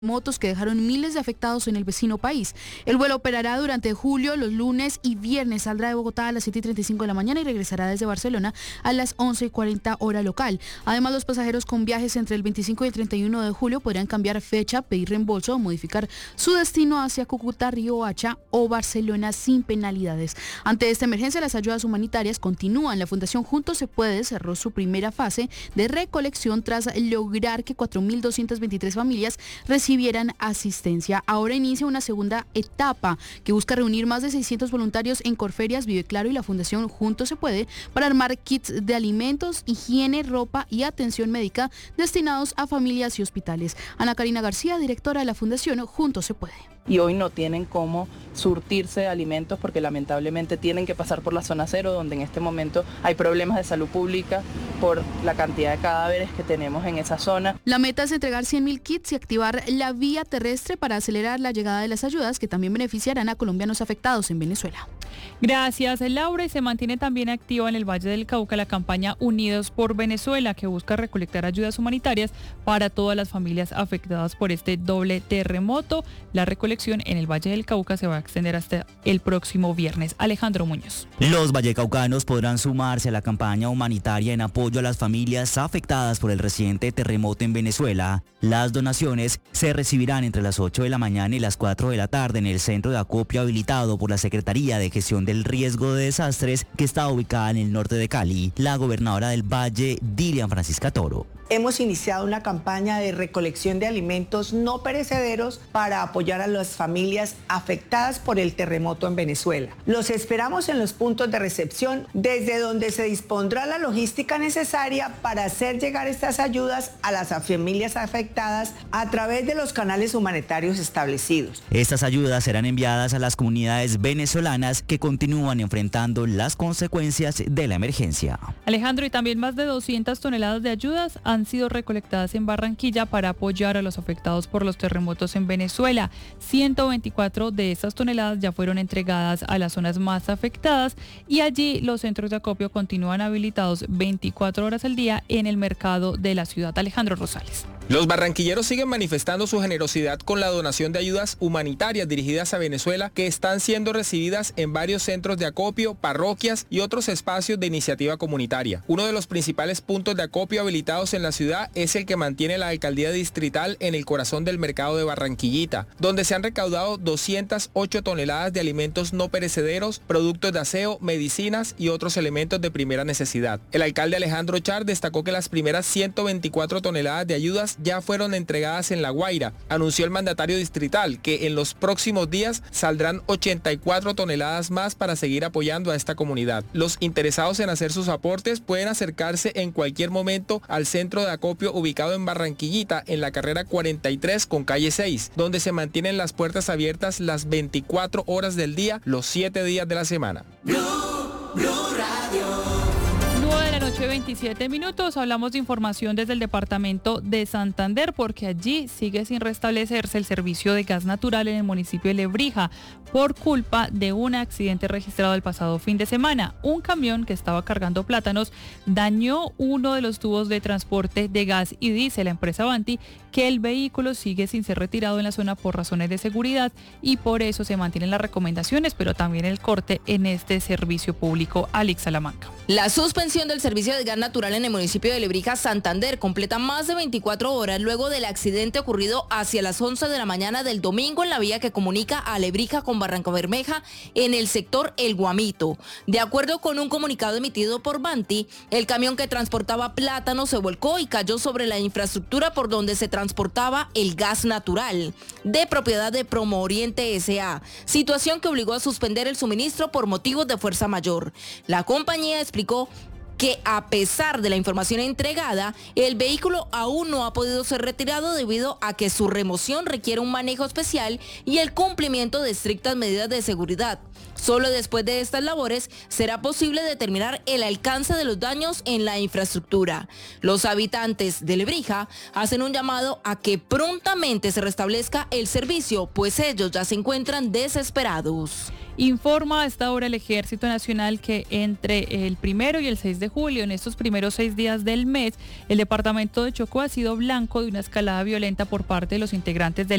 motos que dejaron miles de afectados en el vecino país. El vuelo operará durante julio, los lunes y viernes. Saldrá de Bogotá a las 7:35 de la mañana y regresará desde Barcelona a las 11:40 hora local. Además, los pasajeros con viajes entre el 25 y el 31 de julio podrán cambiar fecha, pedir reembolso o modificar su destino hacia Cúcuta, Riohacha o Barcelona sin penalidades. Ante esta emergencia, las ayudas humanitarias continúan. La Fundación Juntos se Puede cerró su primera fase de recolección tras lograr que 4.223 familias recibieran asistencia. Ahora inicia una segunda etapa que busca reunir más de 600 voluntarios en Corferias, Vive Claro y la Fundación Juntos se Puede para armar kits de alimentos, higiene, ropa y atención médica destinados a familias y hospitales. Ana Karina García, directora de la Fundación Juntos se Puede. Y hoy no tienen cómo surtirse de alimentos porque lamentablemente tienen que pasar por la zona cero, donde en este momento hay problemas de salud pública por la cantidad de cadáveres que tenemos en esa zona. La meta es entregar 100.000 kits y activar la vía terrestre para acelerar la llegada de las ayudas que también beneficiarán a colombianos afectados en Venezuela. Gracias, Laura. Y se mantiene también activa en el Valle del Cauca la campaña Unidos por Venezuela, que busca recolectar ayudas humanitarias para todas las familias afectadas por este doble terremoto. La recolección en el Valle del Cauca se va a extender hasta el próximo viernes. Alejandro Muñoz. Los vallecaucanos podrán sumarse a la campaña humanitaria en apoyo a las familias afectadas por el reciente terremoto en Venezuela. Las donaciones se recibirán entre las 8 de la mañana y las 4 de la tarde en el centro de acopio habilitado por la Secretaría de Gestión del Riesgo de Desastres, que está ubicada en el norte de Cali. La gobernadora del Valle, Dilian Francisca Toro. Hemos iniciado una campaña de recolección de alimentos no perecederos para apoyar a las familias afectadas por el terremoto en Venezuela. Los esperamos en los puntos de recepción, desde donde se dispondrá la logística necesaria para hacer llegar estas ayudas a las familias afectadas a través de los canales humanitarios establecidos. Estas ayudas serán enviadas a las comunidades venezolanas que continúan enfrentando las consecuencias de la emergencia. Alejandro, y también más de 200 toneladas de ayudas han sido recolectadas en Barranquilla para apoyar a los afectados por los terremotos en Venezuela. 124 de estas toneladas ya fueron entregadas a las zonas más afectadas y allí los centros de acopio continúan habilitados 24 horas al día en el mercado de la ciudad. Alejandro Rosales. Los barranquilleros siguen manifestando su generosidad con la donación de ayudas humanitarias dirigidas a Venezuela que están siendo recibidas en varios centros de acopio, parroquias y otros espacios de iniciativa comunitaria. Uno de los principales puntos de acopio habilitados en la ciudad es el que mantiene la alcaldía distrital en el corazón del mercado de Barranquillita, donde se han recaudado 208 toneladas de alimentos no perecederos, productos de aseo, medicinas y otros elementos de primera necesidad. El alcalde Alejandro Char destacó que las primeras 124 toneladas de ayudas ya fueron entregadas en La Guaira. Anunció el mandatario distrital que en los próximos días saldrán 84 toneladas más para seguir apoyando a esta comunidad. Los interesados en hacer sus aportes pueden acercarse en cualquier momento al centro de acopio ubicado en Barranquillita, en la carrera 43 con calle 6, donde se mantienen las puertas abiertas las 24 horas del día, los 7 días de la semana. Blue Radio. 27 minutos, hablamos de información desde el departamento de Santander porque allí sigue sin restablecerse el servicio de gas natural en el municipio de Lebrija por culpa de un accidente registrado el pasado fin de semana. Un camión que estaba cargando plátanos dañó uno de los tubos de transporte de gas y dice la empresa Avanti que el vehículo sigue sin ser retirado en la zona por razones de seguridad y por eso se mantienen las recomendaciones, pero también el corte en este servicio público. Alex Salamanca. La suspensión del servicio de gas natural en el municipio de Lebrija, Santander, completa más de 24 horas luego del accidente ocurrido hacia las 11 de la mañana del domingo en la vía que comunica a Lebrija con Barrancabermeja en el sector El Guamito. De acuerdo con un comunicado emitido por Banti, el camión que transportaba plátanos se volcó y cayó sobre la infraestructura por donde se transportaba el gas natural, de propiedad de Promo Oriente S.A., situación que obligó a suspender el suministro por motivos de fuerza mayor. La compañía explicó que a pesar de la información entregada, el vehículo aún no ha podido ser retirado debido a que su remoción requiere un manejo especial y el cumplimiento de estrictas medidas de seguridad. Solo después de estas labores será posible determinar el alcance de los daños en la infraestructura. Los habitantes de Lebrija hacen un llamado a que prontamente se restablezca el servicio, pues ellos ya se encuentran desesperados. Informa a esta hora el Ejército Nacional que entre el 1 y el 6 de julio. En estos primeros 6 días del mes, el departamento de Chocó ha sido blanco de una escalada violenta por parte de los integrantes del